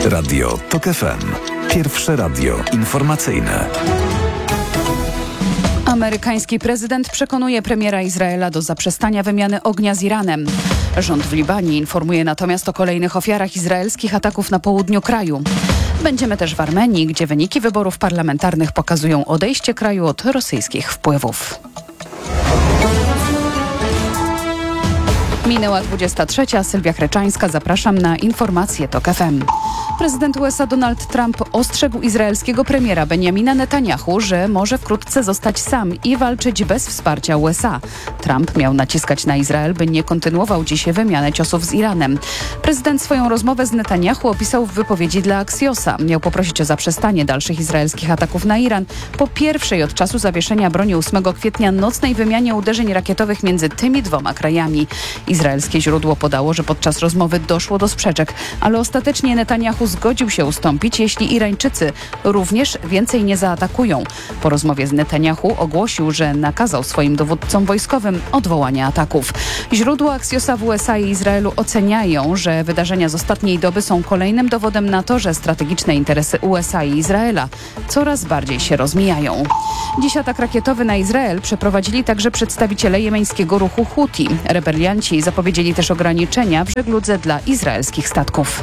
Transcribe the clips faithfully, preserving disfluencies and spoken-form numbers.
Radio TOK F M. Pierwsze radio informacyjne. Amerykański prezydent przekonuje premiera Izraela do zaprzestania wymiany ognia z Iranem. Rząd w Libanie informuje natomiast o kolejnych ofiarach izraelskich ataków na południu kraju. Będziemy też w Armenii, gdzie wyniki wyborów parlamentarnych pokazują odejście kraju od rosyjskich wpływów. Minęła dwudziesta trzecia. Sylwia Chreczańska. Zapraszam na informacje TOK F M. Prezydent U S A Donald Trump ostrzegł izraelskiego premiera Benjamina Netanyahu, że może wkrótce zostać sam i walczyć bez wsparcia U S A. Trump miał naciskać na Izrael, by nie kontynuował dzisiaj wymianę ciosów z Iranem. Prezydent swoją rozmowę z Netanyahu opisał w wypowiedzi dla Axios'a. Miał poprosić o zaprzestanie dalszych izraelskich ataków na Iran po pierwszej od czasu zawieszenia broni ósmego kwietnia nocnej wymianie uderzeń rakietowych między tymi dwoma krajami. Izraelskie źródło podało, że podczas rozmowy doszło do sprzeczek, ale ostatecznie Netanyahu zgodził się ustąpić, jeśli Irańczycy również więcej nie zaatakują. Po rozmowie z Netanyahu ogłosił, że nakazał swoim dowódcom wojskowym odwołanie ataków. Źródła Axios'a w U S A i Izraelu oceniają, że wydarzenia z ostatniej doby są kolejnym dowodem na to, że strategiczne interesy U S A i Izraela coraz bardziej się rozmijają. Dziś atak rakietowy na Izrael przeprowadzili także przedstawiciele jemeńskiego ruchu Huti. Rebelianci zapowiedzieli też ograniczenia w żegludze dla izraelskich statków.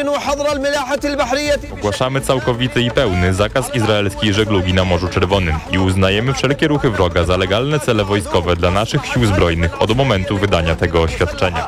Ogłaszamy całkowity i pełny zakaz izraelskiej żeglugi na Morzu Czerwonym i uznajemy wszelkie ruchy wroga za legalne cele wojskowe dla naszych sił zbrojnych od momentu wydania tego oświadczenia.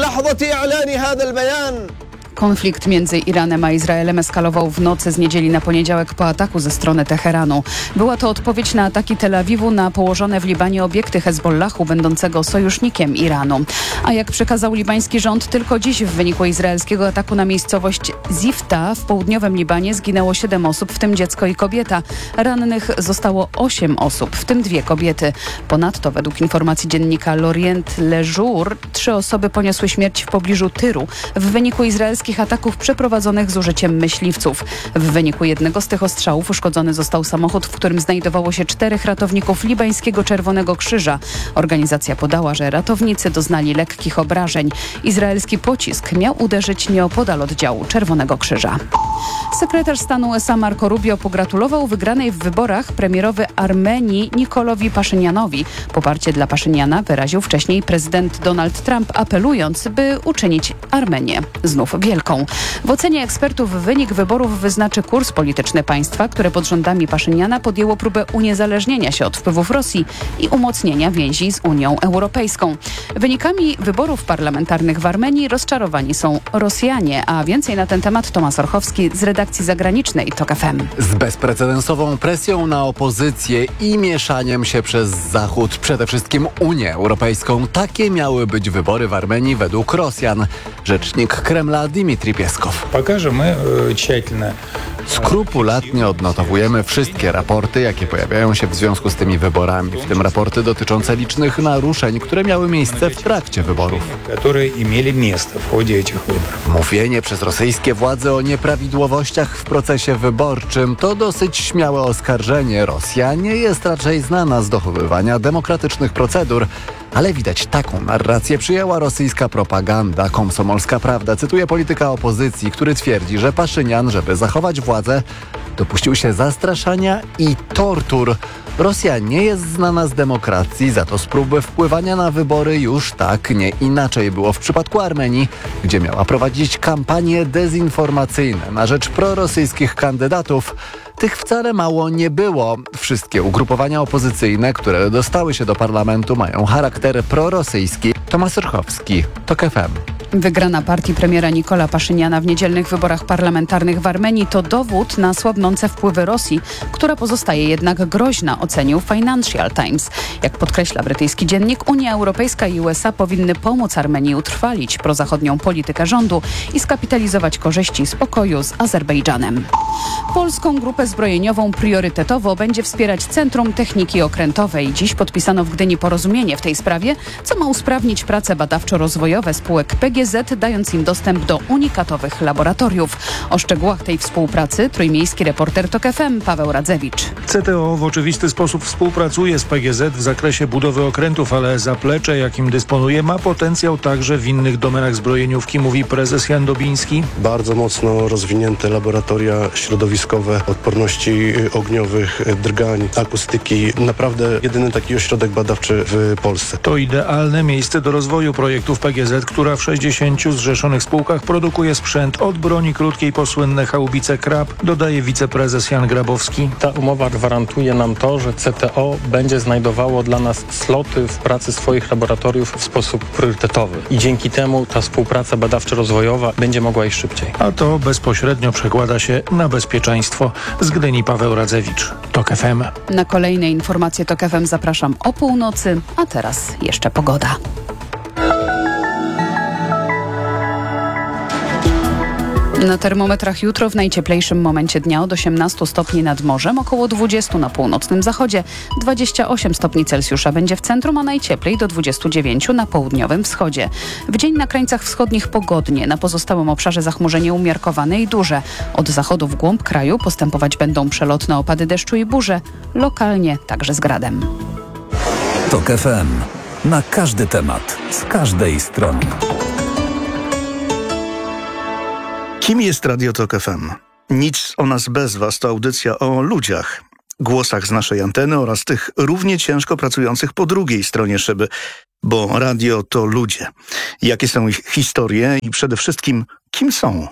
Konflikt między Iranem a Izraelem eskalował w nocy z niedzieli na poniedziałek po ataku ze strony Teheranu. Była to odpowiedź na ataki Tel Awiwu na położone w Libanie obiekty Hezbollahu, będącego sojusznikiem Iranu. A jak przekazał libański rząd, tylko dziś w wyniku izraelskiego ataku na miejscowość Zifta w południowym Libanie zginęło siedem osób, w tym dziecko i kobieta. Rannych zostało osiem osób, w tym dwie kobiety. Ponadto według informacji dziennika L'Orient Le Jour trzy osoby poniosły śmierć w pobliżu Tyru w wyniku izraelskiego ataków przeprowadzonych z użyciem myśliwców. W wyniku jednego z tych ostrzałów uszkodzony został samochód, w którym znajdowało się czterech ratowników libańskiego Czerwonego Krzyża. Organizacja podała, że ratownicy doznali lekkich obrażeń. Izraelski pocisk miał uderzyć nieopodal oddziału Czerwonego Krzyża. Sekretarz stanu U S A Marco Rubio pogratulował wygranej w wyborach premierowy Armenii Nikolowi Paszynianowi. Poparcie dla Paszyniana wyraził wcześniej prezydent Donald Trump, apelując, by uczynić Armenię znów wielką. W ocenie ekspertów wynik wyborów wyznaczy kurs polityczny państwa, które pod rządami Paszyniana podjęło próbę uniezależnienia się od wpływów Rosji i umocnienia więzi z Unią Europejską. Wynikami wyborów parlamentarnych w Armenii rozczarowani są Rosjanie, a więcej na ten temat Tomasz Orchowski z redakcji zagranicznej TOK F M. Z bezprecedensową presją na opozycję i mieszaniem się przez Zachód, przede wszystkim Unię Europejską, takie miały być wybory w Armenii według Rosjan. Rzecznik Kremla Dmitrij Pieskow. Skrupulatnie odnotowujemy wszystkie raporty, jakie pojawiają się w związku z tymi wyborami, w tym raporty dotyczące licznych naruszeń, które miały miejsce w trakcie wyborów. Mówienie przez rosyjskie władze o nieprawidłowościach w procesie wyborczym to dosyć śmiałe oskarżenie. Rosja nie jest raczej znana z dochowywania demokratycznych procedur. Ale widać, taką narrację przyjęła rosyjska propaganda. Komsomolska Prawda cytuje polityka opozycji, który twierdzi, że Paszynian, żeby zachować władzę, dopuścił się zastraszania i tortur. Rosja nie jest znana z demokracji, za to z próby wpływania na wybory już tak, nie inaczej było w przypadku Armenii, gdzie miała prowadzić kampanie dezinformacyjne na rzecz prorosyjskich kandydatów. Tych wcale mało nie było. Wszystkie ugrupowania opozycyjne, które dostały się do parlamentu, mają charakter prorosyjski. Tomasz Orchowski, TOK F M. Wygrana partii premiera Nikola Paszyniana w niedzielnych wyborach parlamentarnych w Armenii to dowód na słabnące wpływy Rosji, która pozostaje jednak groźna, ocenił Financial Times. Jak podkreśla brytyjski dziennik, Unia Europejska i U S A powinny pomóc Armenii utrwalić prozachodnią politykę rządu i skapitalizować korzyści z pokoju z Azerbejdżanem. Polską grupę zbrojeniową priorytetowo będzie wspierać Centrum Techniki Okrętowej. Dziś podpisano w Gdyni porozumienie w tej sprawie, co ma usprawnić prace badawczo-rozwojowe spółek P G G Z, dając im dostęp do unikatowych laboratoriów. O szczegółach tej współpracy trójmiejski reporter TOK F M Paweł Radzewicz. C T O w oczywisty sposób współpracuje z P G Z w zakresie budowy okrętów, ale zaplecze, jakim dysponuje, ma potencjał także w innych domenach zbrojeniówki, mówi prezes Jan Dobiński. Bardzo mocno rozwinięte laboratoria środowiskowe, odporności ogniowych, drgań, akustyki. Naprawdę jedyny taki ośrodek badawczy w Polsce. To idealne miejsce do rozwoju projektów P G Z, która w sześćdziesięciu zrzeszonych spółkach produkuje sprzęt od broni krótkiej po słynne haubice Krab, dodaje wiceprezes Jan Grabowski. Ta umowa gwarantuje nam to, że C T O będzie znajdowało dla nas sloty w pracy swoich laboratoriów w sposób priorytetowy. I dzięki temu ta współpraca badawczo-rozwojowa będzie mogła iść szybciej. A to bezpośrednio przekłada się na bezpieczeństwo. Z Gdyni Paweł Radzewicz, TOK F M. Na kolejne informacje TOK F M zapraszam o północy, a teraz jeszcze pogoda. Na termometrach jutro w najcieplejszym momencie dnia od osiemnastu stopni nad morzem, około dwudziestu na północnym zachodzie, dwadzieścia osiem stopni Celsjusza będzie w centrum, a najcieplej do dwudziestu dziewięciu na południowym wschodzie. W dzień na krańcach wschodnich pogodnie, na pozostałym obszarze zachmurzenie umiarkowane i duże. Od zachodu w głąb kraju postępować będą przelotne opady deszczu i burze, lokalnie także z gradem. TOK F M. Na każdy temat, z każdej strony. Kim jest Radio TOK F M? Nic o nas bez was to audycja o ludziach, głosach z naszej anteny oraz tych równie ciężko pracujących po drugiej stronie szyby, bo radio to ludzie. Jakie są ich historie i przede wszystkim kim są?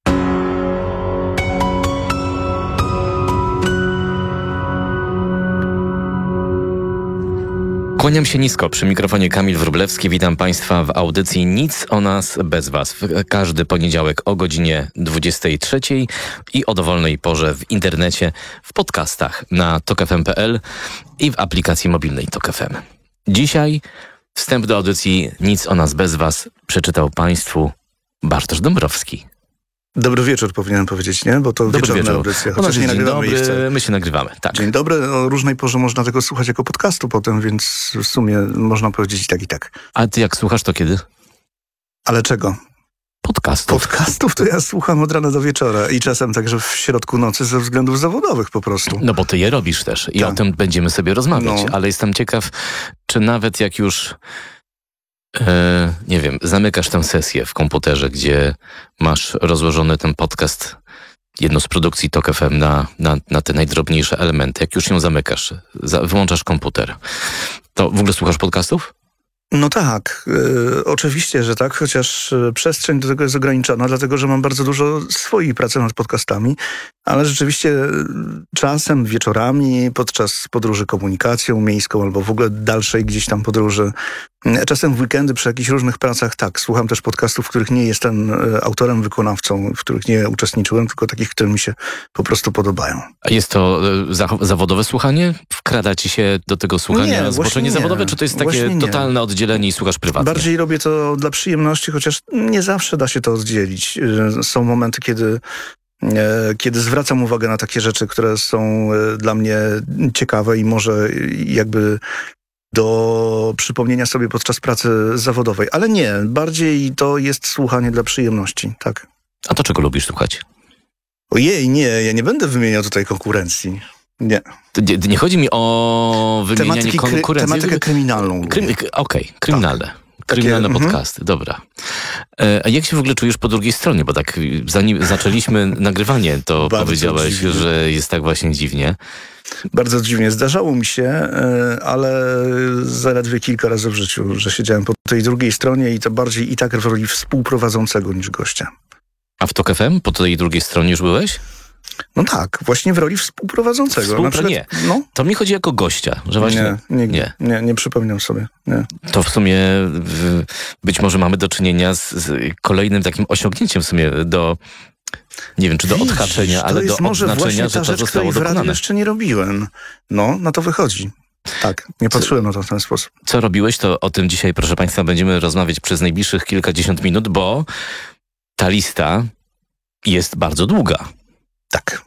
Kłaniam się nisko, przy mikrofonie Kamil Wróblewski. Witam Państwa w audycji Nic o nas bez was. W każdy poniedziałek o godzinie dwudziestej trzeciej i o dowolnej porze w internecie, w podcastach na tok f m kropka p l i w aplikacji mobilnej TOK F M. Dzisiaj wstęp do audycji Nic o nas bez was przeczytał Państwu Bartosz Dąbrowski. Dobry wieczór powinienem powiedzieć, nie? Bo to Dobry wieczorna wieczór. audycja, Chociaż chociaż nie dzień nagrywamy dobry, jeszcze. my się nagrywamy, tak. Dzień dobry, o różnej porze można tego słuchać jako podcastu potem, więc w sumie można powiedzieć i tak i tak. A ty jak słuchasz, to kiedy? Ale czego? Podcastów. Podcastów to ja słucham od rana do wieczora i czasem także w środku nocy ze względów zawodowych po prostu. No bo ty je robisz też i tak. o tym będziemy sobie rozmawiać, No. ale jestem ciekaw, czy nawet jak już e, nie wiem, zamykasz tę sesję w komputerze, gdzie masz rozłożony ten podcast, jedną z produkcji TOK F M na, na, na te najdrobniejsze elementy, jak już ją zamykasz, za, wyłączasz komputer, to w ogóle słuchasz podcastów? No tak, y, oczywiście, że tak, chociaż y, przestrzeń do tego jest ograniczona, dlatego że mam bardzo dużo swojej pracy nad podcastami, ale rzeczywiście y, czasem wieczorami, podczas podróży komunikacją miejską albo w ogóle dalszej gdzieś tam podróży, y, czasem w weekendy przy jakichś różnych pracach, tak, słucham też podcastów, w których nie jestem y, autorem, wykonawcą, w których nie uczestniczyłem, tylko takich, które mi się po prostu podobają. A jest to e, za, zawodowe słuchanie? Wkrada ci się do tego słuchania Nie, zboczenie właśnie zawodowe, nie. czy to jest takie Właśnie nie. totalne oddzielenie i słuchasz prywatnie? Bardziej robię to dla przyjemności, chociaż nie zawsze da się to oddzielić. Y, Są momenty, kiedy, e, kiedy zwracam uwagę na takie rzeczy, które są e, dla mnie ciekawe i może jakby do przypomnienia sobie podczas pracy zawodowej. Ale nie, bardziej to jest słuchanie dla przyjemności, tak. A to czego lubisz słuchać? Ojej, nie, ja nie będę wymieniał tutaj konkurencji. Nie. To Nie, nie chodzi mi o wymienianie Tematyki kry, konkurencji. tematykę kryminalną. Krym, lubię. Okej, okay, kryminalne. Kryminalne mhm. podcasty, dobra. E, a jak się w ogóle czujesz po drugiej stronie? Bo tak zanim zaczęliśmy nagrywanie, to Bardzo powiedziałeś, dziwnie. że jest tak właśnie dziwnie. Bardzo dziwnie. Zdarzało mi się, e, ale zaledwie kilka razy w życiu, że siedziałem po tej drugiej stronie i to bardziej i tak w roli współprowadzącego niż gościa. A w TOK F M po tej drugiej stronie już byłeś? No tak, właśnie w roli współprowadzącego. Współpro- Na przykład, nie. No, To mi chodzi jako gościa, że właśnie... nie, nigdy. nie. Nie. nie, nie przypominam sobie. Nie. To w sumie w, być może mamy do czynienia z, z kolejnym takim osiągnięciem w sumie do... Nie wiem, czy do Widzisz, odhaczenia, to ale jest do może odznaczenia, właśnie ta że to rzecz, zostało której w radiu dokonane. jeszcze nie robiłem. No, na to wychodzi. Tak, nie patrzyłem na to w ten sposób. Co robiłeś, to o tym dzisiaj, proszę Państwa, będziemy rozmawiać przez najbliższych kilkadziesiąt minut, bo ta lista jest bardzo długa. Tak.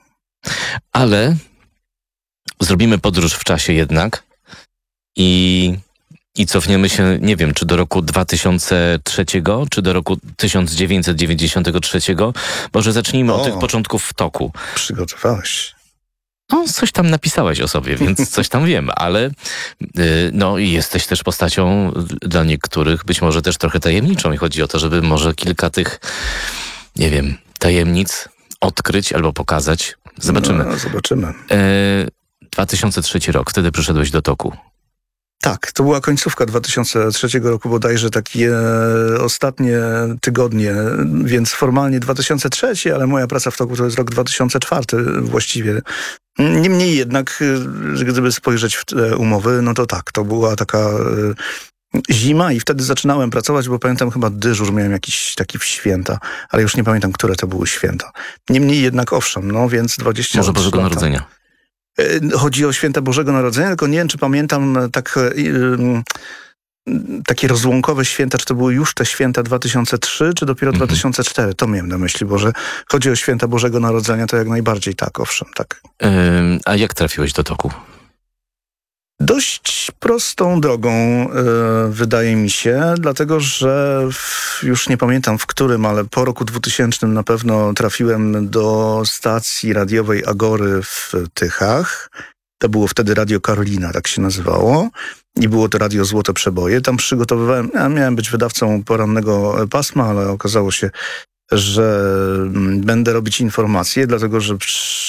Ale zrobimy podróż w czasie jednak i I cofniemy się, nie wiem, czy do roku dwa tysiące trzeciego, czy do roku tysiąc dziewięćset dziewięćdziesiątego trzeciego. Może zacznijmy o, o tych początków w toku. Przygotowałeś. No, coś tam napisałeś o sobie, więc coś tam wiem, ale yy, no jesteś też postacią dla niektórych być może też trochę tajemniczą i chodzi o to, żeby może kilka tych, nie wiem, tajemnic odkryć albo pokazać. Zobaczymy. No, zobaczymy. Yy, dwa tysiące trzeci rok, wtedy przyszedłeś do toku. Tak, to była końcówka dwa tysiące trzeciego roku, bodajże takie ostatnie tygodnie, więc formalnie dwa tysiące trzeci, ale moja praca w toku to jest rok dwa tysiące czwarty właściwie. Niemniej jednak, gdyby spojrzeć w te umowy, no to tak, to była taka zima i wtedy zaczynałem pracować, bo pamiętam chyba dyżur miałem jakiś taki w święta, ale już nie pamiętam, które to były święta. Niemniej jednak owszem, no więc dwadzieścia Może Bożego lata. Narodzenia. Chodzi o święta Bożego Narodzenia, tylko nie wiem, czy pamiętam tak, yy, takie rozłąkowe święta, czy to były już te święta dwa tysiące trzy, czy dopiero mm-hmm. dwa tysiące cztery. To miałem na myśli, bo że chodzi o święta Bożego Narodzenia, to jak najbardziej tak, owszem, tak. Yy, a jak trafiłeś do toku? Dość prostą drogą, yy, wydaje mi się, dlatego że w, już nie pamiętam w którym, ale po roku dwutysięcznym na pewno trafiłem do stacji radiowej Agory w Tychach. To było wtedy Radio Karolina, tak się nazywało. I było to Radio Złote Przeboje. Tam przygotowywałem, ja miałem być wydawcą porannego pasma, ale okazało się, że będę robić informacje, dlatego że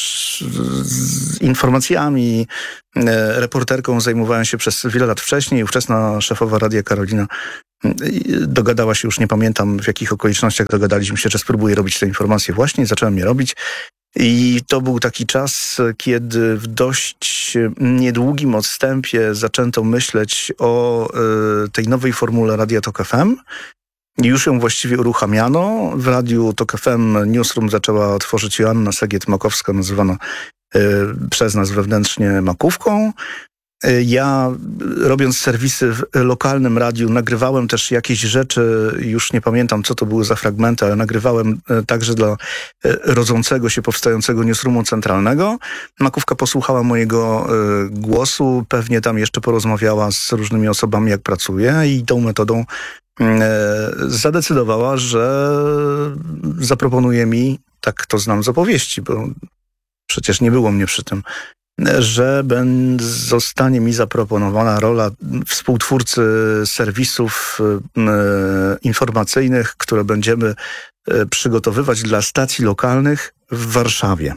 z informacjami, reporterką zajmowałem się przez wiele lat wcześniej. Ówczesna szefowa Radia Karolina dogadała się, już nie pamiętam w jakich okolicznościach dogadaliśmy się, że spróbuję robić te informacje właśnie i zacząłem je robić. I to był taki czas, kiedy w dość niedługim odstępie zaczęto myśleć o y, tej nowej formule Radia Tok F M. Już ją właściwie uruchamiano. W Radiu Tok F M Newsroom zaczęła tworzyć Joanna Segiet-Makowska, nazywana y, przez nas wewnętrznie Makówką. Y, ja, robiąc serwisy w lokalnym radiu, nagrywałem też jakieś rzeczy, już nie pamiętam, co to były za fragmenty, ale nagrywałem y, także dla y, rodzącego się, powstającego Newsroomu centralnego. Makówka posłuchała mojego y, głosu, pewnie tam jeszcze porozmawiała z różnymi osobami, jak pracuję, i tą metodą zadecydowała, że zaproponuje mi, tak to znam z opowieści, bo przecież nie było mnie przy tym, że zostanie mi zaproponowana rola współtwórcy serwisów informacyjnych, które będziemy przygotowywać dla stacji lokalnych w Warszawie.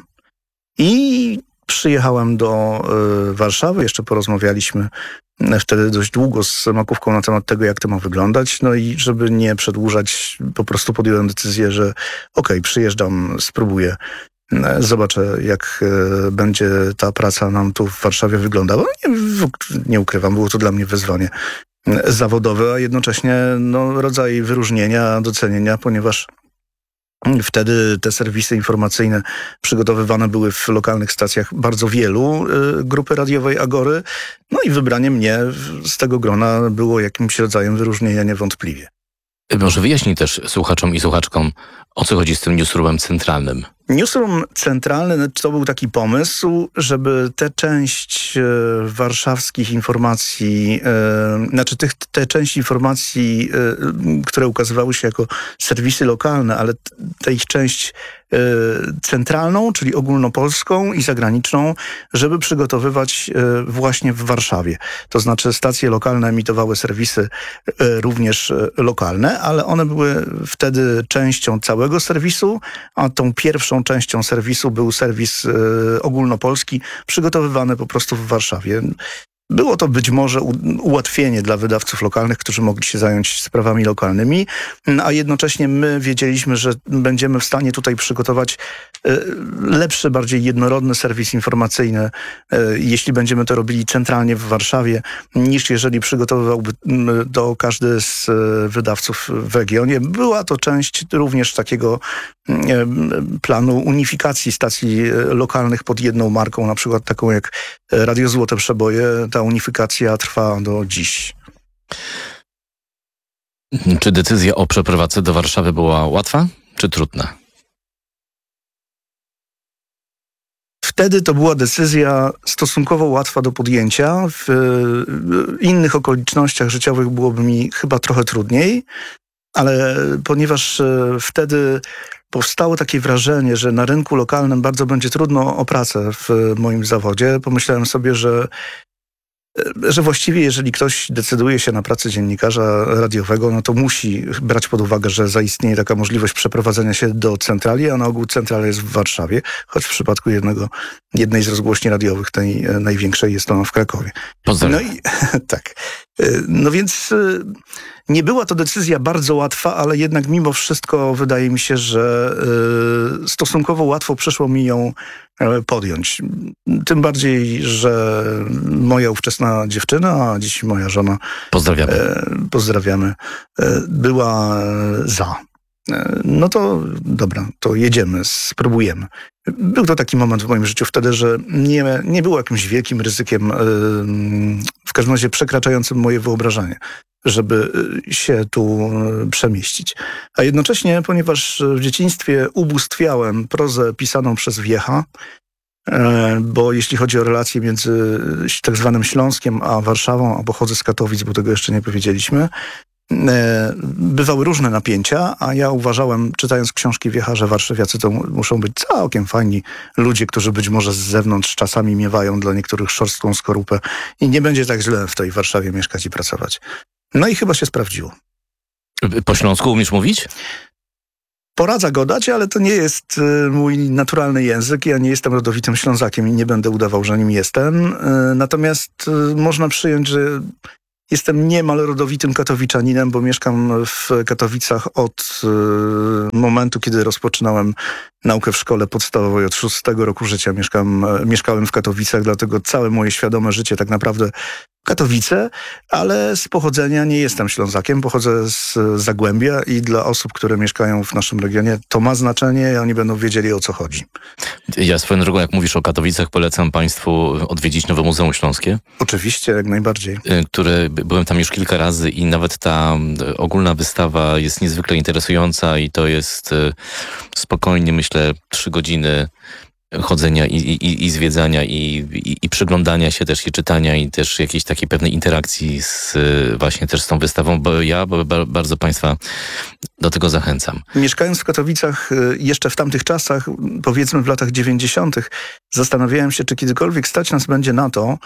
I przyjechałem do y, Warszawy, jeszcze porozmawialiśmy wtedy dość długo z Makówką na temat tego, jak to ma wyglądać. No i żeby nie przedłużać, po prostu podjąłem decyzję, że okej, okay, przyjeżdżam, spróbuję, zobaczę, jak y, będzie ta praca nam tu w Warszawie wyglądała. Nie, nie ukrywam, było to dla mnie wyzwanie zawodowe, a jednocześnie no, rodzaj wyróżnienia, docenienia, ponieważ wtedy te serwisy informacyjne przygotowywane były w lokalnych stacjach bardzo wielu y, grupy radiowej Agory. No i wybranie mnie z tego grona było jakimś rodzajem wyróżnienia niewątpliwie. Może wyjaśnij też słuchaczom i słuchaczkom, o co chodzi z tym newsroomem centralnym. Newsroom centralny to był taki pomysł, żeby tę część e, warszawskich informacji, e, znaczy tych, tę część informacji, e, które ukazywały się jako serwisy lokalne, ale tę ich część e, centralną, czyli ogólnopolską i zagraniczną, żeby przygotowywać e, właśnie w Warszawie. To znaczy stacje lokalne emitowały serwisy e, również e, lokalne, ale one były wtedy częścią całego serwisu, a tą pierwszą częścią serwisu był serwis y, ogólnopolski, przygotowywany po prostu w Warszawie. Było to być może u, ułatwienie dla wydawców lokalnych, którzy mogli się zająć sprawami lokalnymi, a jednocześnie my wiedzieliśmy, że będziemy w stanie tutaj przygotować y, lepszy, bardziej jednorodny serwis informacyjny, y, jeśli będziemy to robili centralnie w Warszawie, niż jeżeli przygotowywałby to każdy z y, wydawców w regionie. Była to część również takiego y, planu unifikacji stacji lokalnych pod jedną marką, na przykład taką jak Radio Złote Przeboje. Ta unifikacja trwa do dziś. Czy decyzja o przeprowadzce do Warszawy była łatwa, czy trudna? W Wtedy to była decyzja stosunkowo łatwa do podjęcia. W innych okolicznościach życiowych byłoby mi chyba trochę trudniej, ale ponieważ wtedy powstało takie wrażenie, że na rynku lokalnym bardzo będzie trudno o pracę w moim zawodzie, pomyślałem sobie, że że właściwie jeżeli ktoś decyduje się na pracę dziennikarza radiowego, no to musi brać pod uwagę, że zaistnieje taka możliwość przeprowadzenia się do centrali, a na ogół centrala jest w Warszawie, choć w przypadku jednego, jednej z rozgłośni radiowych, tej największej, jest ona w Krakowie. Pozdrawiam. No i tak. No więc nie była to decyzja bardzo łatwa, ale jednak mimo wszystko wydaje mi się, że stosunkowo łatwo przyszło mi ją podjąć. Tym bardziej, że moja ówczesna dziewczyna, a dziś moja żona, pozdrawiamy, e, pozdrawiamy e, była za. E, no to dobra, to jedziemy, spróbujemy. Był to taki moment w moim życiu wtedy, że nie, nie było jakimś wielkim ryzykiem, e, w każdym razie przekraczającym moje wyobrażenie, żeby się tu przemieścić. A jednocześnie, ponieważ w dzieciństwie ubóstwiałem prozę pisaną przez Wiecha, bo jeśli chodzi o relacje między tak zwanym Śląskiem a Warszawą, a pochodzę z Katowic, bo tego jeszcze nie powiedzieliśmy, bywały różne napięcia, a ja uważałem, czytając książki Wiecha, że warszawiacy to muszą być całkiem fajni ludzie, którzy być może z zewnątrz czasami miewają dla niektórych szorstką skorupę i nie będzie tak źle w tej Warszawie mieszkać i pracować. No i chyba się sprawdziło. Po śląsku umiesz mówić? Poradza godać, ale to nie jest y, mój naturalny język. Ja nie jestem rodowitym Ślązakiem i nie będę udawał, że nim jestem. Y, natomiast y, można przyjąć, że jestem niemal rodowitym katowiczaninem, bo mieszkam w Katowicach od y, momentu, kiedy rozpoczynałem naukę w szkole podstawowej. Od szóstego roku życia mieszkam, mieszkałem w Katowicach, dlatego całe moje świadome życie tak naprawdę Katowice, ale z pochodzenia nie jestem Ślązakiem, pochodzę z Zagłębia i dla osób, które mieszkają w naszym regionie, to ma znaczenie i oni będą wiedzieli, o co chodzi. Ja swoją drogą, jak mówisz o Katowicach, polecam Państwu odwiedzić Nowe Muzeum Śląskie. Oczywiście, jak najbardziej. Które, byłem tam już kilka razy i nawet ta ogólna wystawa jest niezwykle interesująca i to jest spokojnie, myślę, trzy godziny chodzenia i, i, i zwiedzania i, i, i przyglądania się też i czytania i też jakiejś takiej pewnej interakcji z właśnie też z tą wystawą, bo ja bo bardzo Państwa do tego zachęcam. Mieszkając w Katowicach jeszcze w tamtych czasach, powiedzmy w latach dziewięćdziesiątych, zastanawiałem się, czy kiedykolwiek stać nas będzie na to,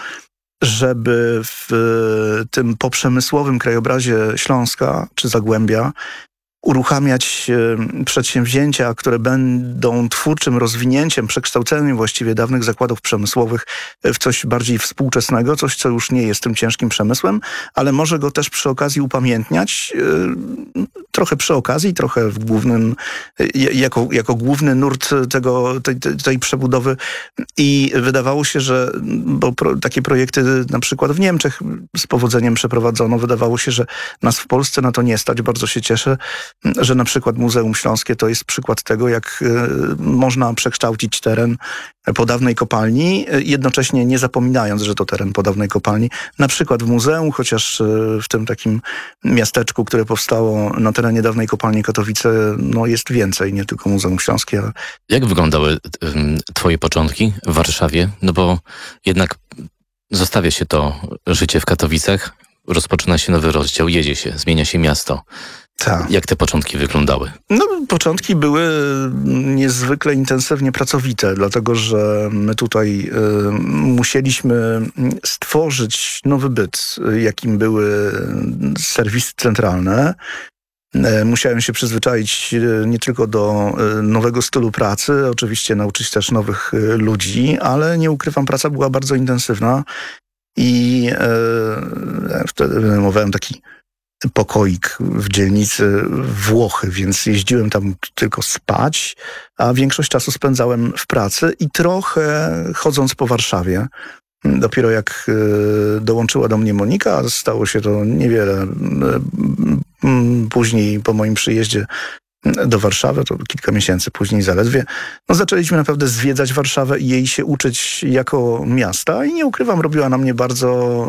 żeby w tym poprzemysłowym krajobrazie Śląska czy Zagłębia uruchamiać przedsięwzięcia, które będą twórczym rozwinięciem, przekształceniem właściwie dawnych zakładów przemysłowych w coś bardziej współczesnego, coś, co już nie jest tym ciężkim przemysłem, ale może go też przy okazji upamiętniać, trochę przy okazji, trochę w głównym, jako, jako główny nurt tego, tej, tej przebudowy. I wydawało się, że, bo pro, takie projekty na przykład w Niemczech z powodzeniem przeprowadzono, wydawało się, że nas w Polsce na to nie stać. Bardzo się cieszę, że na przykład Muzeum Śląskie to jest przykład tego, jak y, można przekształcić teren po dawnej kopalni, jednocześnie nie zapominając, że to teren po dawnej kopalni. Na przykład w muzeum, chociaż y, w tym takim miasteczku, które powstało na terenie dawnej kopalni Katowice, no jest więcej, nie tylko Muzeum Śląskie. Ale... Jak wyglądały y, twoje początki w Warszawie? No bo jednak zostawia się to życie w Katowicach, rozpoczyna się nowy rozdział, jedzie się, zmienia się miasto. Tak. Jak te początki wyglądały? No, początki były niezwykle intensywnie pracowite, dlatego że my tutaj y, musieliśmy stworzyć nowy byt, jakim były serwisy centralne. Musiałem się przyzwyczaić nie tylko do nowego stylu pracy, oczywiście nauczyć też nowych ludzi, ale nie ukrywam, praca była bardzo intensywna i y, wtedy wynajmowałem taki pokoik w dzielnicy Włochy, więc jeździłem tam tylko spać, a większość czasu spędzałem w pracy i trochę chodząc po Warszawie. Dopiero jak y, dołączyła do mnie Monika, stało się to niewiele y, y, później po moim przyjeździe do Warszawy, to kilka miesięcy później zaledwie, no zaczęliśmy naprawdę zwiedzać Warszawę i jej się uczyć jako miasta i nie ukrywam, robiła na mnie bardzo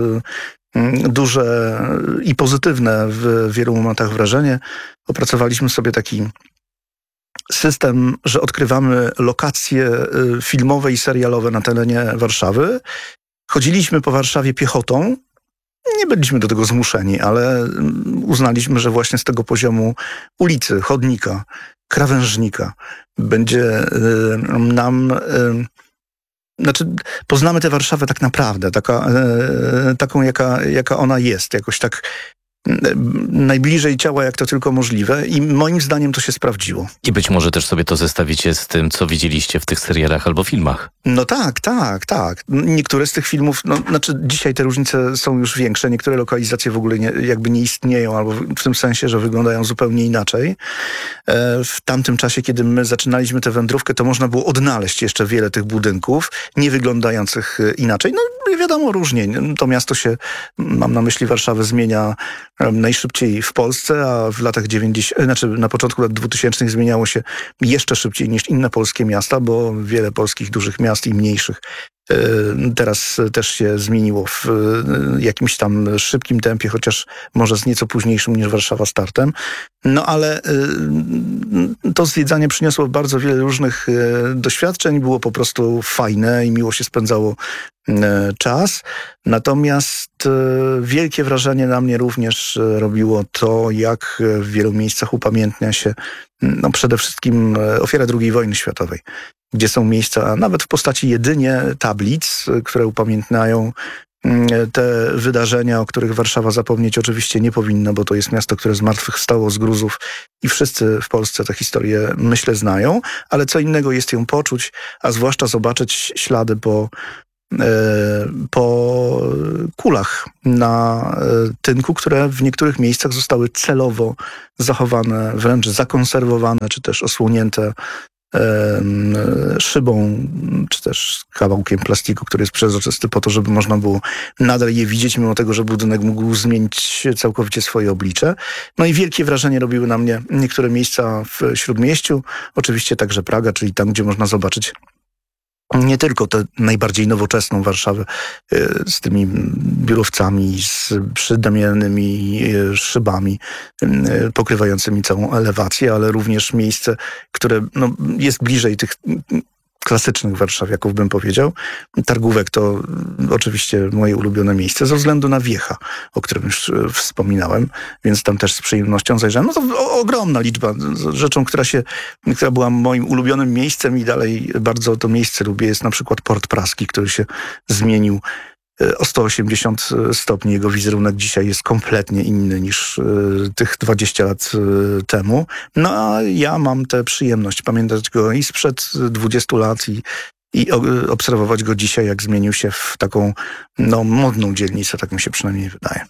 y, duże i pozytywne w wielu momentach wrażenie. Opracowaliśmy sobie taki system, że odkrywamy lokacje filmowe i serialowe na terenie Warszawy. Chodziliśmy po Warszawie piechotą. Nie byliśmy do tego zmuszeni, ale uznaliśmy, że właśnie z tego poziomu ulicy, chodnika, krawężnika będzie nam... Znaczy, poznamy tę Warszawę tak naprawdę, taka, taką, jaka, jaka ona jest, jakoś tak najbliżej ciała, jak to tylko możliwe i moim zdaniem to się sprawdziło. I być może też sobie to zestawicie z tym, co widzieliście w tych serialach albo filmach. No tak, tak, tak. Niektóre z tych filmów, no, znaczy dzisiaj te różnice są już większe, niektóre lokalizacje w ogóle nie, jakby nie istnieją, albo w tym sensie, że wyglądają zupełnie inaczej. W tamtym czasie, kiedy my zaczynaliśmy tę wędrówkę, to można było odnaleźć jeszcze wiele tych budynków, nie wyglądających inaczej. No wiadomo, różnie. To miasto się, mam na myśli Warszawę, zmienia najszybciej w Polsce, a w latach dziewięćdziesiątych, znaczy na początku lat dwutysięcznych zmieniało się jeszcze szybciej niż inne polskie miasta, bo wiele polskich dużych miast i mniejszych teraz też się zmieniło w jakimś tam szybkim tempie, chociaż może z nieco późniejszym niż Warszawa startem. No ale to zwiedzanie przyniosło bardzo wiele różnych doświadczeń, było po prostu fajne i miło się spędzało czas. Natomiast wielkie wrażenie na mnie również robiło to, jak w wielu miejscach upamiętnia się no przede wszystkim ofiara drugiej wojny światowej, gdzie są miejsca, nawet w postaci jedynie tablic, które upamiętniają te wydarzenia, o których Warszawa zapomnieć oczywiście nie powinna, bo to jest miasto, które zmartwychwstało z gruzów i wszyscy w Polsce tę historię, myślę, znają, ale co innego jest ją poczuć, a zwłaszcza zobaczyć ślady po po kulach na tynku, które w niektórych miejscach zostały celowo zachowane, wręcz zakonserwowane, czy też osłonięte szybą, czy też kawałkiem plastiku, który jest przezroczysty po to, żeby można było nadal je widzieć, mimo tego, że budynek mógł zmienić całkowicie swoje oblicze. No i wielkie wrażenie robiły na mnie niektóre miejsca w Śródmieściu, oczywiście także Praga, czyli tam, gdzie można zobaczyć nie tylko tę najbardziej nowoczesną Warszawę z tymi biurowcami, z przydamianymi szybami pokrywającymi całą elewację, ale również miejsce, które no, jest bliżej tych klasycznych warszawiaków, bym powiedział. Targówek to oczywiście moje ulubione miejsce ze względu na wiecha, o którym już wspominałem, więc tam też z przyjemnością zajrzałem. No to o, ogromna liczba. Rzeczą, która się, która była moim ulubionym miejscem i dalej bardzo to miejsce lubię, jest na przykład Port Praski, który się zmienił o sto osiemdziesiąt stopni. Jego wizerunek dzisiaj jest kompletnie inny niż y, tych dwadzieścia lat y, temu. No a ja mam tę przyjemność pamiętać go i sprzed dwudziestu lat i, i o, obserwować go dzisiaj, jak zmienił się w taką no, modną dzielnicę, tak mi się przynajmniej wydaje.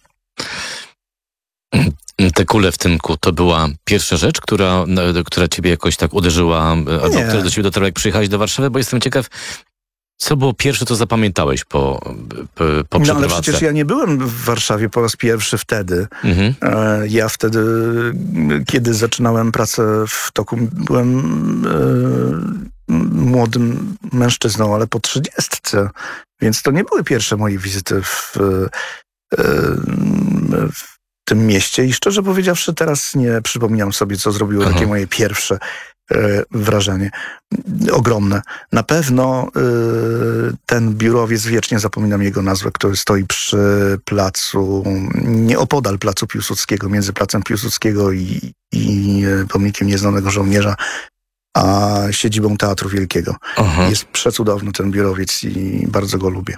Te kule w tynku to była pierwsza rzecz, która, która ciebie jakoś tak uderzyła, albo Nie. która do ciebie dotarła, jak przyjechałeś do Warszawy, bo jestem ciekaw, co było pierwsze, co zapamiętałeś po, po, po No ale przeprowadzce? przecież ja nie byłem w Warszawie po raz pierwszy wtedy. Mhm. Ja wtedy, kiedy zaczynałem pracę w toku, byłem e, młodym mężczyzną, ale po trzydziestce. Więc to nie były pierwsze moje wizyty w, e, w tym mieście. I szczerze powiedziawszy, teraz nie przypominam sobie, co zrobiło Aha. takie moje pierwsze wrażenie. Ogromne. Na pewno y, ten biurowiec, wiecznie zapominam jego nazwę, który stoi przy placu, nieopodal placu Piłsudskiego, między placem Piłsudskiego i, i pomnikiem Nieznanego Żołnierza, a siedzibą Teatru Wielkiego. Aha. Jest przecudowny ten biurowiec i bardzo go lubię.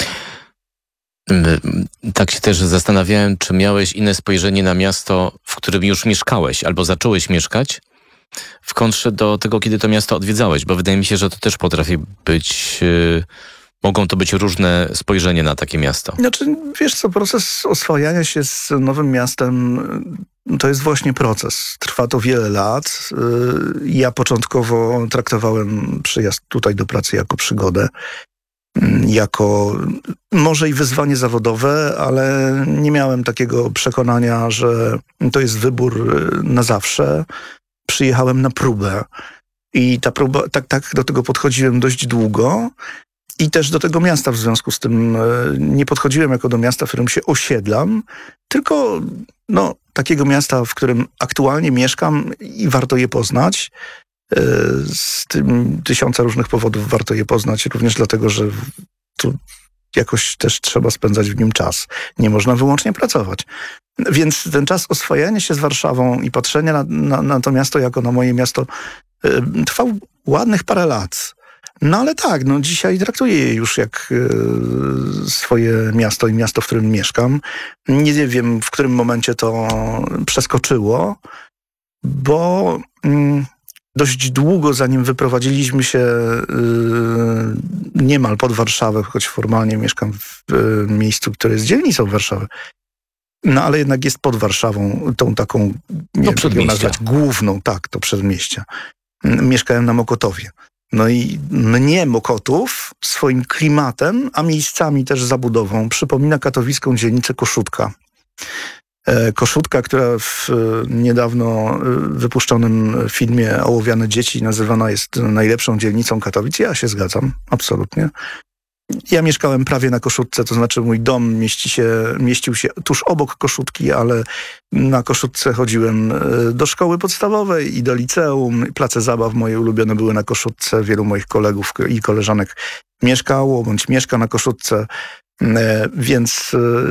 Tak się też zastanawiałem, czy miałeś inne spojrzenie na miasto, w którym już mieszkałeś albo zacząłeś mieszkać, w kontrze do tego, kiedy to miasto odwiedzałeś, bo wydaje mi się, że to też potrafi być, yy, mogą to być różne spojrzenia na takie miasto. Znaczy, wiesz co, proces oswajania się z nowym miastem to jest właśnie proces. Trwa to wiele lat. Ja początkowo traktowałem przyjazd tutaj do pracy jako przygodę, jako może i wyzwanie zawodowe, ale nie miałem takiego przekonania, że to jest wybór na zawsze. Przyjechałem na próbę i ta próba, tak, tak do tego podchodziłem dość długo i też do tego miasta w związku z tym nie podchodziłem jako do miasta, w którym się osiedlam, tylko no, takiego miasta, w którym aktualnie mieszkam i warto je poznać. z tym tysiąca różnych powodów warto je poznać, również dlatego, że tu jakoś też trzeba spędzać w nim czas. Nie można wyłącznie pracować. Więc ten czas oswajania się z Warszawą i patrzenia na, na, na to miasto jako na moje miasto y, trwał ładnych parę lat. No ale tak, no dzisiaj traktuję je już jak y, swoje miasto i miasto, w którym mieszkam. Nie wiem, w którym momencie to przeskoczyło, bo y, dość długo, zanim wyprowadziliśmy się y, niemal pod Warszawę, choć formalnie mieszkam w y, miejscu, które jest dzielnicą Warszawy, no ale jednak jest pod Warszawą, tą taką, nie no, wiem, jak ją nazwać, główną, tak, to przedmieście. Mieszkałem na Mokotowie. No i mnie Mokotów swoim klimatem, a miejscami też zabudową przypomina katowicką dzielnicę Koszutka. Koszutka, która w niedawno wypuszczonym filmie Ołowiane dzieci nazywana jest najlepszą dzielnicą Katowic. Ja się zgadzam, absolutnie. Ja mieszkałem prawie na Koszutce, to znaczy mój dom mieści się, mieścił się tuż obok Koszutki, ale na Koszutce chodziłem do szkoły podstawowej i do liceum. Place zabaw moje ulubione były na Koszutce. Wielu moich kolegów i koleżanek mieszkało bądź mieszka na Koszutce, więc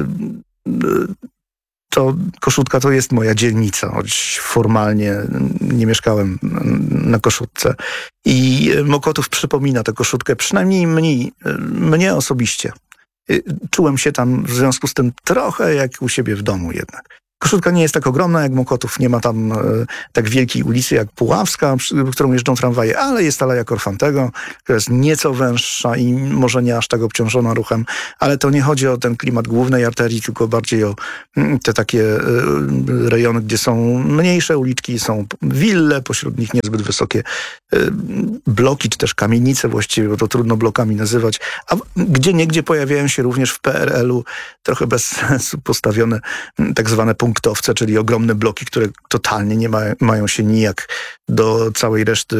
to Koszutka to jest moja dzielnica, choć formalnie nie mieszkałem na Koszutce. I Mokotów przypomina tę Koszutkę, przynajmniej mnie, mnie osobiście. Czułem się tam w związku z tym trochę jak u siebie w domu jednak. Koszutka nie jest tak ogromna jak Mokotów, nie ma tam e, tak wielkiej ulicy jak Puławska, przy, którą jeżdżą tramwaje, ale jest Aleja Korfantego, która jest nieco węższa i może nie aż tak obciążona ruchem, ale to nie chodzi o ten klimat głównej arterii, tylko bardziej o m, te takie e, rejony, gdzie są mniejsze uliczki, są wille, pośród nich niezbyt wysokie e, bloki, czy też kamienice właściwie, bo to trudno blokami nazywać, a gdzie niegdzie pojawiają się również w P R L-u trochę bez sensu postawione m, tak zwane punktowce, czyli ogromne bloki, które totalnie nie ma, mają się nijak do całej reszty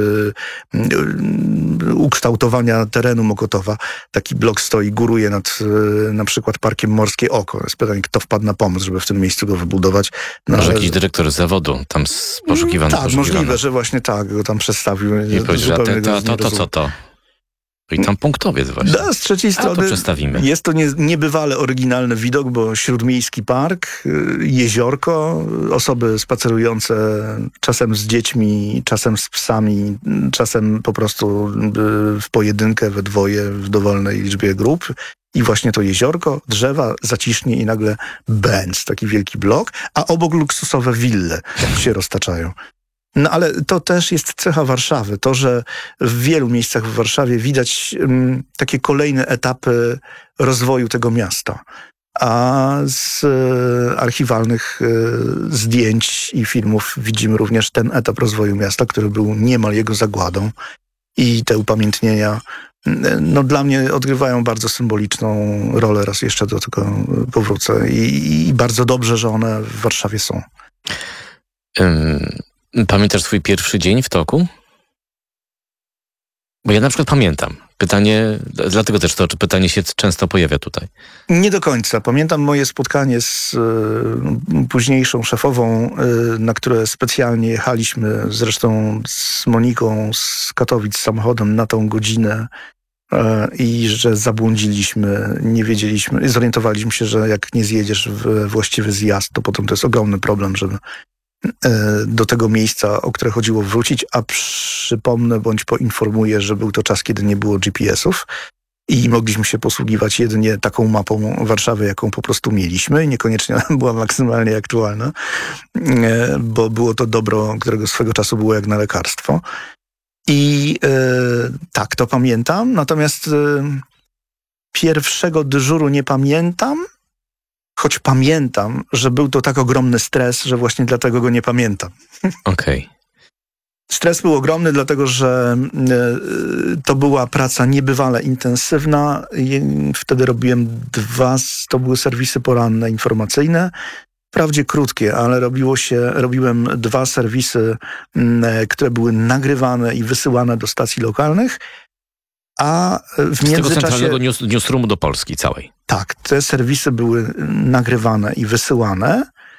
y, ukształtowania terenu Mokotowa. Taki blok stoi, góruje nad y, na przykład Parkiem Morskie Oko. Jest pytanie, kto wpadł na pomysł, żeby w tym miejscu go wybudować. No, Może ale... jakiś dyrektor zawodu tam poszukiwany. Tak, poszukiwany. możliwe, że właśnie tak go tam przedstawił. I powiedział, to, to, to, to co to? I tam punktowiec właśnie. No, z trzeciej strony A to przestawimy. Jest to nie, niebywale oryginalny widok, bo śródmiejski park, jeziorko, osoby spacerujące czasem z dziećmi, czasem z psami, czasem po prostu w pojedynkę, we dwoje, w dowolnej liczbie grup. I właśnie to jeziorko, drzewa, zacisznie i nagle bęc, taki wielki blok, a obok luksusowe wille się roztaczają. No ale to też jest cecha Warszawy. To, że w wielu miejscach w Warszawie widać um, takie kolejne etapy rozwoju tego miasta. A z e, archiwalnych e, zdjęć i filmów widzimy również ten etap rozwoju miasta, który był niemal jego zagładą. I te upamiętnienia no, dla mnie odgrywają bardzo symboliczną rolę. Raz jeszcze do tego powrócę. I, i bardzo dobrze, że one w Warszawie są. Um. Pamiętasz swój pierwszy dzień w toku? Bo ja na przykład pamiętam. Pytanie, dlatego też to pytanie się często pojawia tutaj. Nie do końca. Pamiętam moje spotkanie z y, późniejszą szefową, y, na które specjalnie jechaliśmy, zresztą z Moniką z Katowic samochodem na tą godzinę y, i że zabłądziliśmy, nie wiedzieliśmy, zorientowaliśmy się, że jak nie zjedziesz w właściwy zjazd, to potem to jest ogromny problem, żeby do tego miejsca, o które chodziło, wrócić, a przypomnę bądź poinformuję, że był to czas, kiedy nie było G P S-ów i mogliśmy się posługiwać jedynie taką mapą Warszawy, jaką po prostu mieliśmy i niekoniecznie była maksymalnie aktualna, bo było to dobro, którego swego czasu było jak na lekarstwo. I e, tak, to pamiętam, natomiast e, pierwszego dyżuru nie pamiętam, choć pamiętam, że był to tak ogromny stres, że właśnie dlatego go nie pamiętam. Okej. Okay. Stres był ogromny, dlatego że y, to była praca niebywale intensywna. I wtedy robiłem dwa, to były serwisy poranne informacyjne. Wprawdzie krótkie, ale robiło się, robiłem dwa serwisy, y, które były nagrywane i wysyłane do stacji lokalnych. A w Z międzyczasie... tego centralnego news, newsroomu do Polski całej. Tak, te serwisy były nagrywane i wysyłane.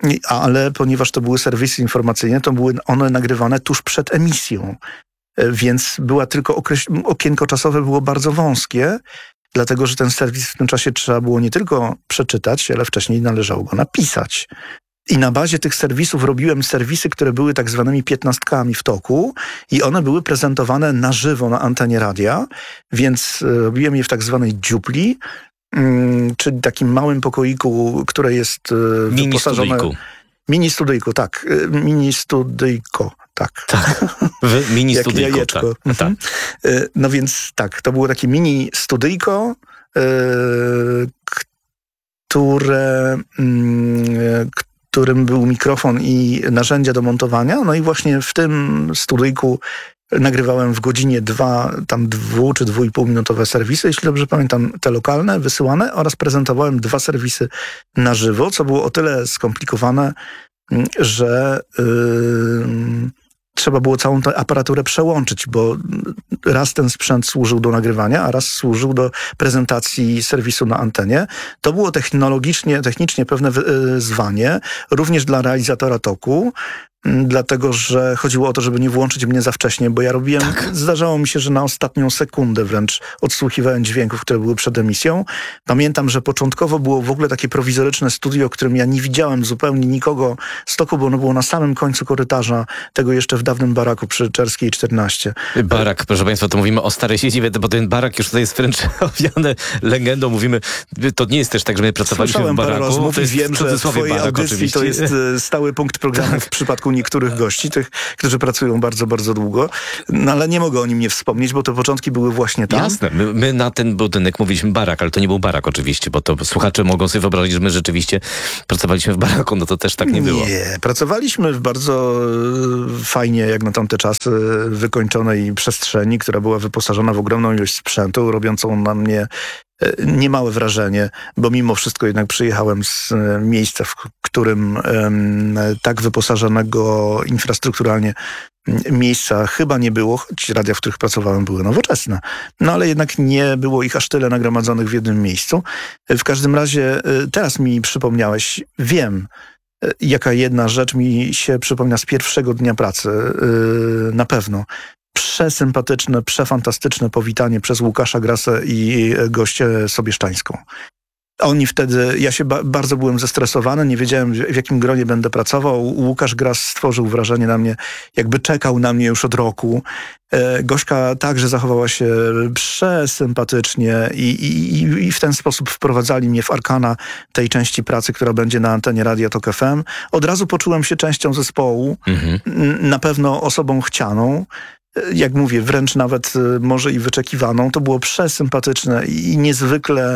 ale ponieważ to były serwisy informacyjne, to były one nagrywane tuż przed emisją. Więc była tylko okreś- okienko czasowe było bardzo wąskie, dlatego że ten serwis w tym czasie trzeba było nie tylko przeczytać, ale wcześniej należało go napisać. I na bazie tych serwisów robiłem serwisy, które były tak zwanymi piętnastkami w toku i one były prezentowane na żywo na antenie radia, więc robiłem je w tak zwanej dziupli, mm, czyli takim małym pokoiku, które jest mini wyposażone... Studyjku. Mini studyjko, tak. Mini studyjko, tak. Tak, w mini Jak studyjku. jajeczko. Tak. Mhm. No więc tak, to było takie mini studyjko, yy, które, yy, którym był mikrofon i narzędzia do montowania. No i właśnie w tym studyjku nagrywałem w godzinie dwa, tam dwu czy dwu i pół minutowe serwisy, jeśli dobrze pamiętam, te lokalne, wysyłane, oraz prezentowałem dwa serwisy na żywo, co było o tyle skomplikowane, że yy, trzeba było całą tę aparaturę przełączyć, bo raz ten sprzęt służył do nagrywania, a raz służył do prezentacji serwisu na antenie. To było technologicznie, technicznie pewne wyzwanie, również dla realizatora toku, dlatego że chodziło o to, żeby nie włączyć mnie za wcześnie, bo ja robiłem, tak. Zdarzało mi się, że na ostatnią sekundę wręcz odsłuchiwałem dźwięków, które były przed emisją. Pamiętam, że początkowo było w ogóle takie prowizoryczne studio, w którym ja nie widziałem zupełnie nikogo z toku, bo ono było na samym końcu korytarza, tego jeszcze w dawnym baraku przy Czerskiej czternaście. Barak, proszę Państwa, to mówimy o starej siedzibie, bo ten barak już tutaj jest wręcz owiany legendą. Mówimy, to nie jest też tak, że my pracowaliśmy Słyszałem w baraku. Parę rozmów to jest i wiem, że w twojej barak, audycji oczywiście. to jest stały punkt programu w przypadku niektórych gości, tych, którzy pracują bardzo, bardzo długo. No ale nie mogę o nim nie wspomnieć, bo te początki były właśnie tam. Jasne. My, my na ten budynek mówiliśmy barak, ale to nie był barak oczywiście, bo to słuchacze mogą sobie wyobrazić, że my rzeczywiście pracowaliśmy w baraku, no to też tak nie było. Nie, pracowaliśmy w bardzo fajnie, jak na tamte czasy, wykończonej przestrzeni, która była wyposażona w ogromną ilość sprzętu, robiącą na mnie niemałe wrażenie, bo mimo wszystko jednak przyjechałem z miejsca, w którym um, tak wyposażonego infrastrukturalnie miejsca chyba nie było, choć radia, w których pracowałem, były nowoczesne. No ale jednak nie było ich aż tyle nagromadzonych w jednym miejscu. W każdym razie teraz mi przypomniałeś, wiem, jaka jedna rzecz mi się przypomina z pierwszego dnia pracy, na pewno. Przesympatyczne, przefantastyczne powitanie przez Łukasza Grasę i gościę Sobieszczańską. Oni wtedy, ja się ba- bardzo byłem zestresowany, nie wiedziałem, w jakim gronie będę pracował. Łukasz Gras stworzył wrażenie na mnie, jakby czekał na mnie już od roku. E, Gośka także zachowała się przesympatycznie i, i, i w ten sposób wprowadzali mnie w arkana tej części pracy, która będzie na antenie Radia Tok F M. Od razu poczułem się częścią zespołu, mhm. na pewno osobą chcianą. Jak mówię, wręcz nawet może i wyczekiwaną. To było przesympatyczne i niezwykle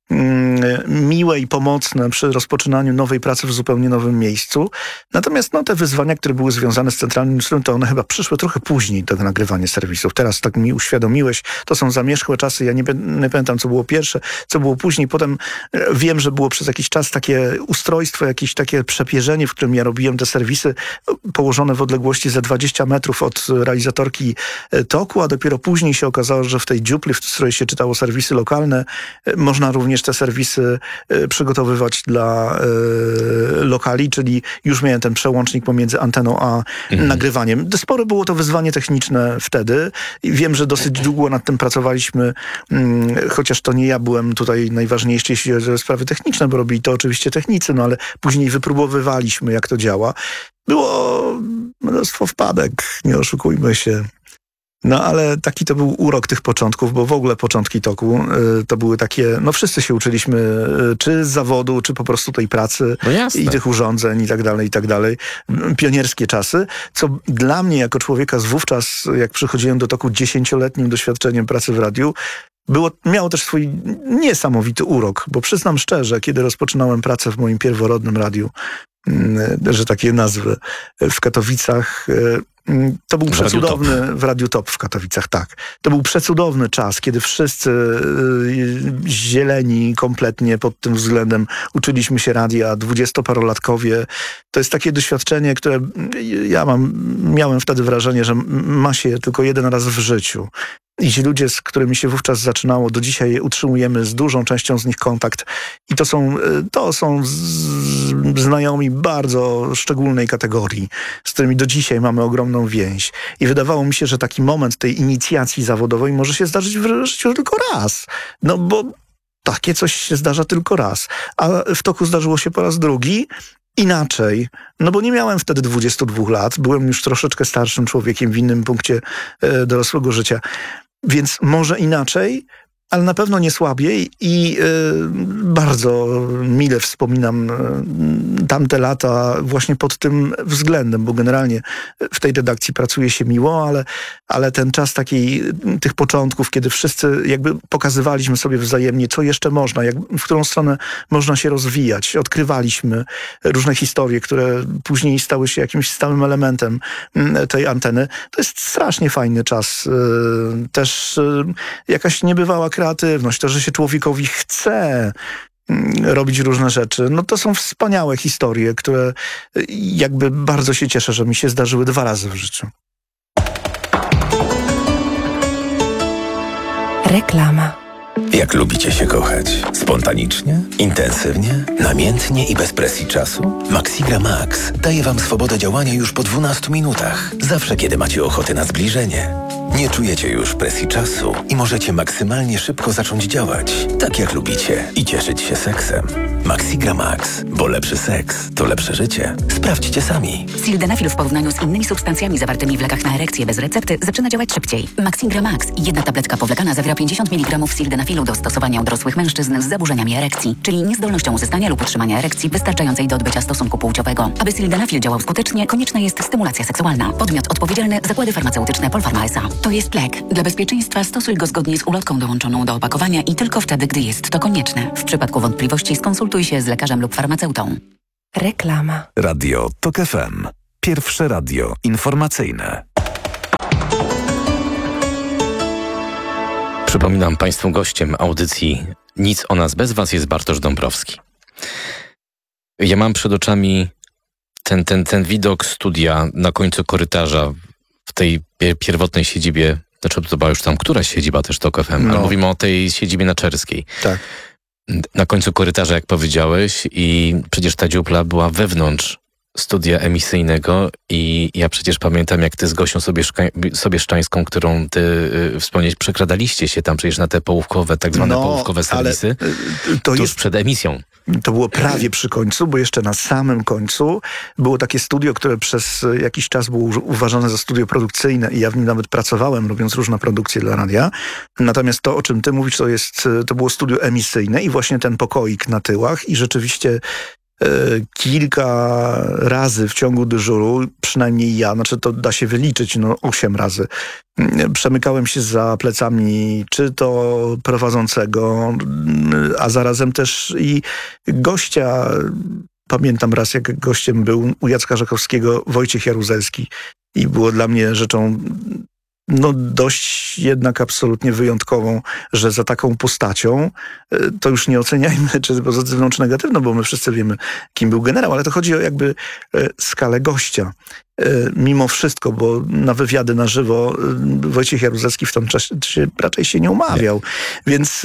mm, miłe i pomocne przy rozpoczynaniu nowej pracy w zupełnie nowym miejscu. Natomiast no, te wyzwania, które były związane z Centralnym Newsroom, to one chyba przyszły trochę później, to nagrywanie serwisów. Teraz tak mi uświadomiłeś, to są zamierzchłe czasy. Ja nie, nie pamiętam, co było pierwsze, co było później. Potem wiem, że było przez jakiś czas takie ustrojstwo, jakieś takie przepierzenie, w którym ja robiłem te serwisy położone w odległości ze dwadzieścia metrów od realizatorki toku, a dopiero później się okazało, że w tej dziupli, w której się czytało serwisy lokalne, można również te serwisy przygotowywać dla e, lokali, czyli już miałem ten przełącznik pomiędzy anteną a mhm. nagrywaniem. Spore było to wyzwanie techniczne wtedy i wiem, że dosyć długo nad tym pracowaliśmy, mm, chociaż to nie ja byłem tutaj najważniejszy, jeśli chodzi o sprawy techniczne, bo robili to oczywiście technicy, no ale później wypróbowywaliśmy, jak to działa. Było mnóstwo wpadek, nie oszukujmy się. No ale taki to był urok tych początków, bo w ogóle początki toku y, to były takie, no wszyscy się uczyliśmy y, czy z zawodu, czy po prostu tej pracy no i tych urządzeń i tak dalej, i tak dalej. Pionierskie czasy, co dla mnie jako człowieka z wówczas, jak przychodziłem do toku dziesięcioletnim doświadczeniem pracy w radiu, było, miało też swój niesamowity urok, bo przyznam szczerze, kiedy rozpoczynałem pracę w moim pierworodnym radiu, że takie nazwy, w Katowicach, to był w przecudowny, Radiu w Radiu Top w Katowicach, tak. To był przecudowny czas, kiedy wszyscy zieleni kompletnie pod tym względem uczyliśmy się radia, dwudziestoparolatkowie. To jest takie doświadczenie, które ja mam, miałem wtedy wrażenie, że ma się tylko jeden raz w życiu. I ci ludzie, z którymi się wówczas zaczynało, do dzisiaj utrzymujemy z dużą częścią z nich kontakt. I to są, to są z, znajomi bardzo szczególnej kategorii, z którymi do dzisiaj mamy ogromną więź. I wydawało mi się, że taki moment tej inicjacji zawodowej może się zdarzyć w życiu tylko raz. No bo takie coś się zdarza tylko raz. A w toku zdarzyło się po raz drugi. Inaczej, no bo nie miałem wtedy dwudziestu dwóch lat, byłem już troszeczkę starszym człowiekiem w innym punkcie e, dorosłego życia, więc może inaczej, ale na pewno nie słabiej i y, bardzo mile wspominam y, tamte lata właśnie pod tym względem, bo generalnie w tej redakcji pracuje się miło, ale, ale ten czas takiej, tych początków, kiedy wszyscy jakby pokazywaliśmy sobie wzajemnie, co jeszcze można, jak, w którą stronę można się rozwijać. Odkrywaliśmy różne historie, które później stały się jakimś stałym elementem y, tej anteny. To jest strasznie fajny czas. Y, też y, jakaś niebywała kreatywność, to, że się człowiekowi chce robić różne rzeczy. No to są wspaniałe historie, które jakby bardzo się cieszę, że mi się zdarzyły dwa razy w życiu. Reklama. Jak lubicie się kochać? Spontanicznie? Intensywnie? Namiętnie i bez presji czasu? Maxigra Max daje wam swobodę działania już po dwunastu minutach. Zawsze, kiedy macie ochotę na zbliżenie. Nie czujecie już presji czasu i możecie maksymalnie szybko zacząć działać, tak jak lubicie, i cieszyć się seksem. Maxigra Max, bo lepszy seks to lepsze życie. Sprawdźcie sami. Sildenafil w porównaniu z innymi substancjami zawartymi w lekach na erekcję bez recepty zaczyna działać szybciej. Maxigra Max, jedna tabletka powlekana, zawiera pięćdziesiąt miligramów sildenafilu do stosowania u dorosłych mężczyzn z zaburzeniami erekcji, czyli niezdolnością uzyskania lub utrzymania erekcji wystarczającej do odbycia stosunku płciowego. Aby sildenafil działał skutecznie, konieczna jest stymulacja seksualna. Podmiot odpowiedzialny – Zakłady Farmaceutyczne Polpharma S A. To jest lek. Dla bezpieczeństwa stosuj go zgodnie z ulotką dołączoną do opakowania i tylko wtedy, gdy jest to konieczne. W przypadku wątpliwości skonsultuj się z lekarzem lub farmaceutą. Reklama. Radio TOK F M. Pierwsze radio informacyjne. Przypominam Państwu, gościem audycji Nic o nas bez Was jest Bartosz Dąbrowski. Ja mam przed oczami ten, ten, ten widok studia na końcu korytarza w tej pierwotnej siedzibie, znaczy to była już tam któraś siedziba też TOK F M, no. Ale mówimy o tej siedzibie na Czerskiej. Tak. Na końcu korytarza, jak powiedziałeś, i przecież ta dziupla była wewnątrz studia emisyjnego i ja przecież pamiętam, jak ty z Gosią Sobieszka- Sobieszczańską, którą ty y, wspomnieć, przekradaliście się tam przecież na te połówkowe, tak zwane no, połówkowe serwisy, ale, y, to tuż jest... przed emisją. To było prawie przy końcu, bo jeszcze na samym końcu było takie studio, które przez jakiś czas było uważane za studio produkcyjne i ja w nim nawet pracowałem, robiąc różne produkcje dla radia. Natomiast to, o czym ty mówisz, to jest, to było studio emisyjne i właśnie ten pokoik na tyłach i rzeczywiście kilka razy w ciągu dyżuru, przynajmniej ja, znaczy to da się wyliczyć, no osiem razy, przemykałem się za plecami czy to prowadzącego, a zarazem też i gościa. Pamiętam raz, jak gościem był u Jacka Żakowskiego Wojciech Jaruzelski i było dla mnie rzeczą no dość jednak absolutnie wyjątkową, że za taką postacią, to już nie oceniajmy, czy pozytywną, czy negatywną, bo my wszyscy wiemy, kim był generał, ale to chodzi o jakby skalę gościa. Mimo wszystko, bo na wywiady na żywo Wojciech Jaruzelski w tym czasie raczej się nie umawiał. Więc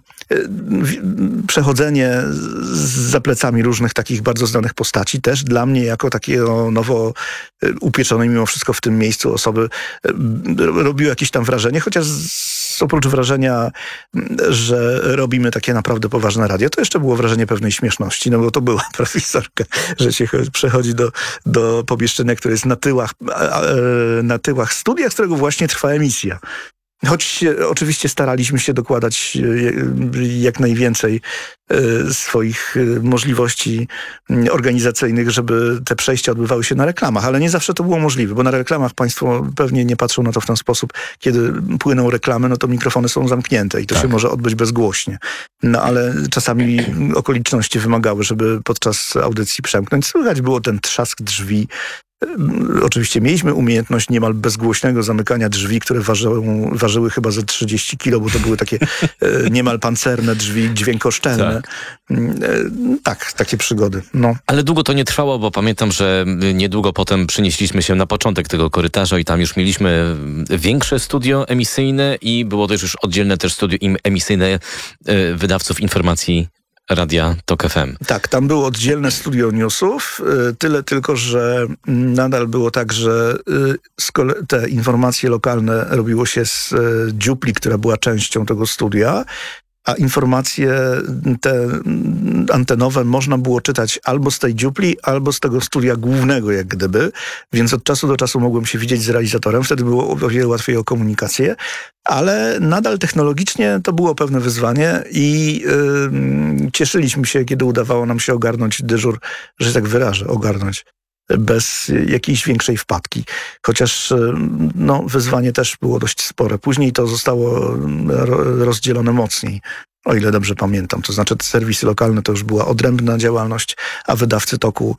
przechodzenie za plecami różnych takich bardzo znanych postaci też dla mnie jako takiego nowo upieczonej mimo wszystko w tym miejscu osoby robiło jakieś tam wrażenie, chociaż oprócz wrażenia, że robimy takie naprawdę poważne radio, to jeszcze było wrażenie pewnej śmieszności, no bo to była profesorka, że się przechodzi do, do pomieszczenia, które jest na tyłach, na tyłach studia, z którego właśnie trwa emisja. Choć oczywiście staraliśmy się dokładać jak najwięcej swoich możliwości organizacyjnych, żeby te przejścia odbywały się na reklamach, ale nie zawsze to było możliwe, bo na reklamach państwo pewnie nie patrzą na to w ten sposób. Kiedy płyną reklamy, no to mikrofony są zamknięte i to tak się może odbyć bezgłośnie. No ale czasami okoliczności wymagały, żeby podczas audycji przemknąć. Słychać było ten trzask drzwi, Oczywiście mieliśmy umiejętność niemal bezgłośnego zamykania drzwi, które ważyły, ważyły chyba ze trzydzieści kilo, bo to były takie niemal pancerne drzwi, dźwiękoszczelne. Tak, tak takie przygody. No. Ale długo to nie trwało, bo pamiętam, że niedługo potem przenieśliśmy się na początek tego korytarza i tam już mieliśmy większe studio emisyjne i było też już oddzielne też studio emisyjne wydawców informacji Radia Tok F M. Tak, tam było oddzielne studio newsów, tyle tylko, że nadal było tak, że te informacje lokalne robiło się z dziupli, która była częścią tego studia, a informacje te antenowe można było czytać albo z tej dziupli, albo z tego studia głównego, jak gdyby. Więc od czasu do czasu mogłem się widzieć z realizatorem. Wtedy było o wiele łatwiej o komunikację. Ale nadal technologicznie to było pewne wyzwanie i yy, cieszyliśmy się, kiedy udawało nam się ogarnąć dyżur, że tak wyrażę, ogarnąć bez jakiejś większej wpadki. Chociaż no, wyzwanie też było dość spore. Później to zostało rozdzielone mocniej, o ile dobrze pamiętam. To znaczy te serwisy lokalne to już była odrębna działalność, a wydawcy toku,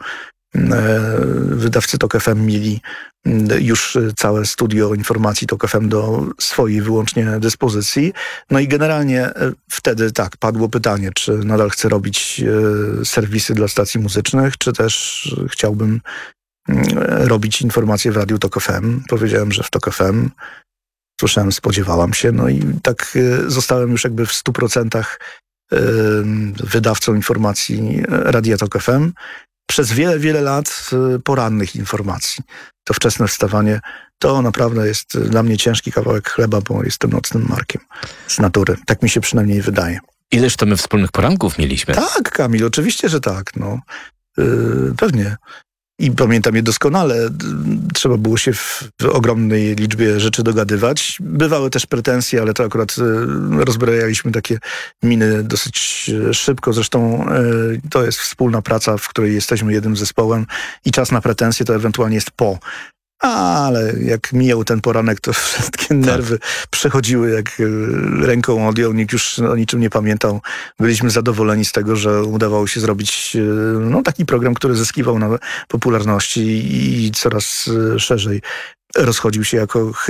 wydawcy Tok F M mieli już całe studio informacji Tok F M do swojej wyłącznie dyspozycji. No i generalnie wtedy tak, padło pytanie, czy nadal chcę robić serwisy dla stacji muzycznych, czy też chciałbym robić informacje w Radiu Tok F M. Powiedziałem, że w Tok F M. Słyszałem, spodziewałam się. No i tak zostałem już jakby w stu procentach wydawcą informacji Radia Tok F M. Przez wiele, wiele lat porannych informacji. To wczesne wstawanie to naprawdę jest dla mnie ciężki kawałek chleba, bo jestem nocnym markiem z natury. Tak mi się przynajmniej wydaje. Ileż to my wspólnych poranków mieliśmy? Tak, Kamil, oczywiście, że tak. No. Yy, pewnie. I pamiętam je doskonale. Trzeba było się w, w ogromnej liczbie rzeczy dogadywać. Bywały też pretensje, ale to akurat y, rozbrajaliśmy takie miny dosyć szybko. Zresztą y, to jest wspólna praca, w której jesteśmy jednym zespołem i czas na pretensje to ewentualnie jest po. Ale jak mijał ten poranek, to wszystkie nerwy przechodziły jak ręką odjął. Nikt już o niczym nie pamiętał. Byliśmy zadowoleni z tego, że udawało się zrobić no, taki program, który zyskiwał na popularności i coraz szerzej rozchodził się jako